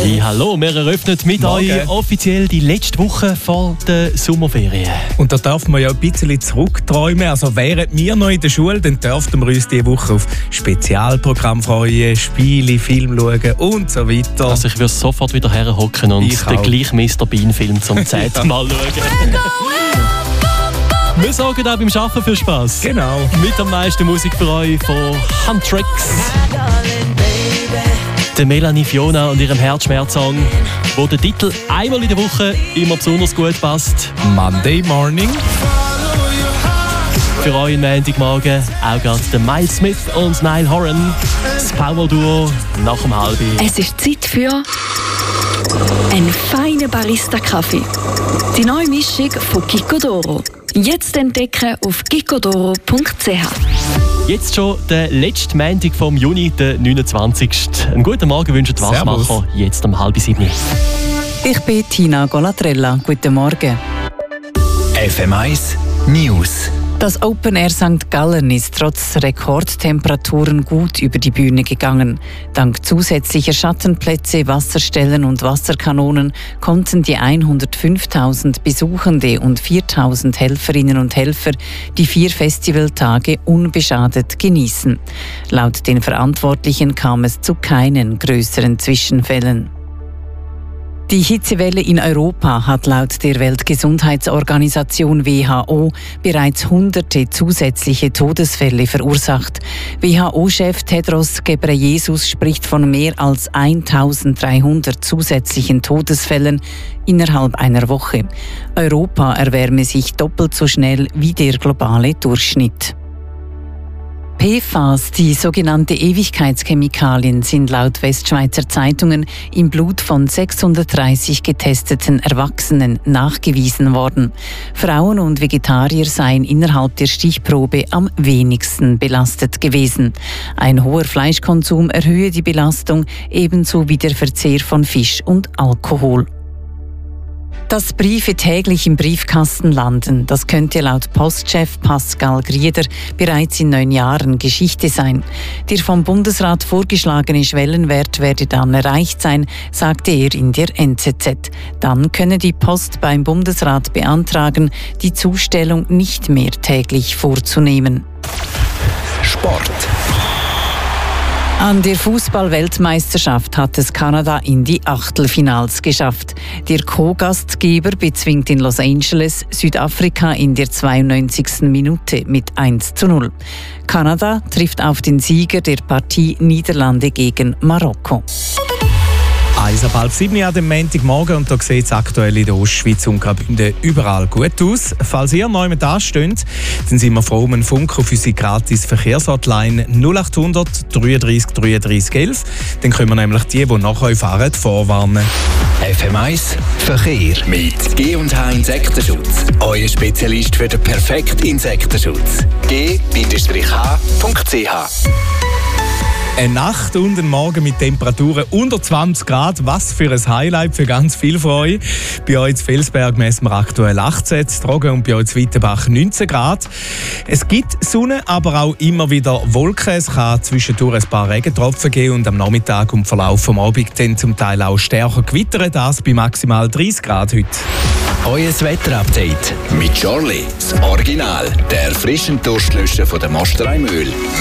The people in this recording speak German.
Ja, hallo, wir eröffnen mit euch offiziell die letzte Woche vor der Sommerferien. Und da darf man ja ein bisschen zurückträumen. Also wären wir noch in der Schule, dann dürften wir uns diese Woche auf Spezialprogramm freuen, Spiele, Film schauen und so weiter. Also ich würde sofort wieder herhocken und den gleichen Mr. Bean-Film zum 10. Mal schauen. Wir sorgen auch beim Arbeiten für Spass. Genau. Mit am meisten Musik für euch von Huntrix, der Melanie Fiona und ihrem Herzschmerz-Song, wo der Titel einmal in der Woche immer besonders gut passt. Monday Morning. Für euch am Montagmorgen auch gerade der Miles Smith und Niall Horan, das Power-Duo nach dem Halbi. Es ist Zeit für einen feinen Barista-Kaffee. Die neue Mischung von Gicodoro. Jetzt entdecken auf gicodoro.ch. Jetzt schon der letzte Montag vom Juni, der 29. Einen guten Morgen wünschen die Wachmacher, jetzt um 6:30. Ich bin Tina Golatrella. Guten Morgen. FM1 News. Das Open Air St. Gallen ist trotz Rekordtemperaturen gut über die Bühne gegangen. Dank zusätzlicher Schattenplätze, Wasserstellen und Wasserkanonen konnten die 105.000 Besuchende und 4.000 Helferinnen und Helfer die 4 Festivaltage unbeschadet genießen. Laut den Verantwortlichen kam es zu keinen größeren Zwischenfällen. Die Hitzewelle in Europa hat laut der Weltgesundheitsorganisation WHO bereits hunderte zusätzliche Todesfälle verursacht. WHO-Chef Tedros Ghebreyesus spricht von mehr als 1.300 zusätzlichen Todesfällen innerhalb einer Woche. Europa erwärme sich doppelt so schnell wie der globale Durchschnitt. PFAS, die sogenannte Ewigkeitschemikalien, sind laut Westschweizer Zeitungen im Blut von 630 getesteten Erwachsenen nachgewiesen worden. Frauen und Vegetarier seien innerhalb der Stichprobe am wenigsten belastet gewesen. Ein hoher Fleischkonsum erhöhe die Belastung, ebenso wie der Verzehr von Fisch und Alkohol. Dass Briefe täglich im Briefkasten landen, das könnte laut Postchef Pascal Grieder bereits in 9 Jahren Geschichte sein. Der vom Bundesrat vorgeschlagene Schwellenwert werde dann erreicht sein, sagte er in der NZZ. Dann könne die Post beim Bundesrat beantragen, die Zustellung nicht mehr täglich vorzunehmen. Sport. An der Fußball-Weltmeisterschaft hat es Kanada in die Achtelfinals geschafft. Der Co-Gastgeber bezwingt in Los Angeles Südafrika in der 92. Minute mit 1:0. Kanada trifft auf den Sieger der Partie Niederlande gegen Marokko. 6:30 an dem Montagmorgen und da sieht es aktuell in der Ostschweiz und Graubünden überall gut aus. Falls ihr neu mit ansteht, dann sind wir froh um einen Funk auf unsere gratis Verkehrshotline 0800 33 33 11. Dann können wir nämlich die nach euch fahren, vorwarnen. FM1 Verkehr mit G&H Insektenschutz. Euer Spezialist für den perfekten Insektenschutz. G-H.ch. Eine Nacht und ein Morgen mit Temperaturen unter 20 Grad. Was für ein Highlight für ganz viele von euch. Bei euch in Felsberg messen wir aktuell 18, Trogen und bei euch in Weitenbach 19 Grad. Es gibt Sonne, aber auch immer wieder Wolken. Es kann zwischendurch ein paar Regentropfen geben und am Nachmittag und Verlauf vom Abend dann zum Teil auch stärker gewittern. Das bei maximal 30 Grad heute. Euer Wetterupdate mit Charlie. Das Original, der frischen Durstlöscher von der Mosterei Mühl.